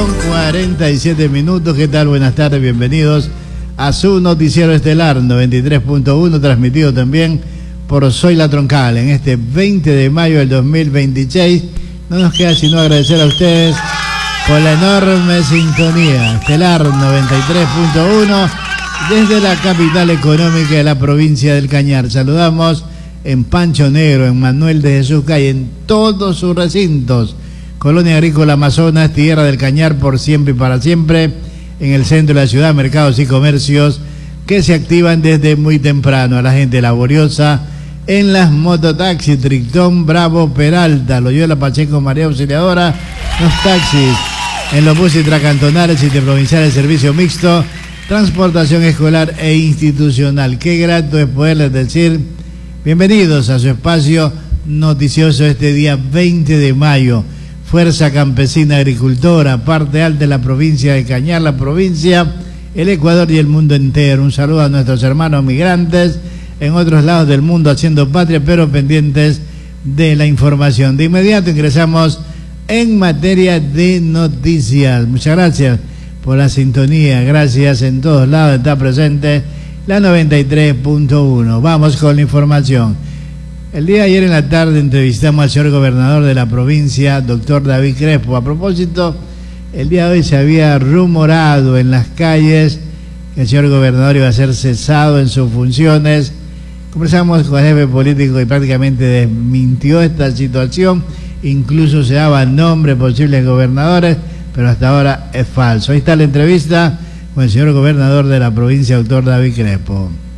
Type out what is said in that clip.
8:47. ¿Qué tal? Buenas tardes, bienvenidos a su noticiero estelar 93.1, transmitido también por Soy La Troncal en este 20 de mayo del 2026. No nos queda sino agradecer a ustedes por la enorme sintonía. Estelar 93.1 desde la capital económica de la provincia del Cañar. Saludamos en Pancho Negro, en Manuel de Jesús Calle, en todos sus recintos. Colonia Agrícola Amazonas, Tierra del Cañar, por siempre y para siempre. En el centro de la ciudad, mercados y comercios que se activan desde muy temprano. A la gente laboriosa en las mototaxis, Trictón, Bravo, Peralta, Loyola, Pacheco, María Auxiliadora, los taxis, en los buses intracantonales, interprovinciales, servicio mixto, transportación escolar e institucional. Qué grato es poderles decir bienvenidos a su espacio noticioso este día 20 de mayo. Fuerza Campesina Agricultora, parte alta de la provincia de Cañar, la provincia, el Ecuador y el mundo entero. Un saludo a nuestros hermanos migrantes en otros lados del mundo haciendo patria, pero pendientes de la información. De inmediato ingresamos en materia de noticias. Muchas gracias por la sintonía, gracias en todos lados, está presente la 93.1. Vamos con la información. El día de ayer en la tarde entrevistamos al señor gobernador de la provincia, doctor David Crespo. A propósito, el día de hoy se había rumorado en las calles que el señor gobernador iba a ser cesado en sus funciones. Conversamos con el jefe político y prácticamente desmintió esta situación. Incluso se daban nombres de posibles gobernadores, pero hasta ahora es falso. Ahí está la entrevista con el señor gobernador de la provincia, doctor David Crespo.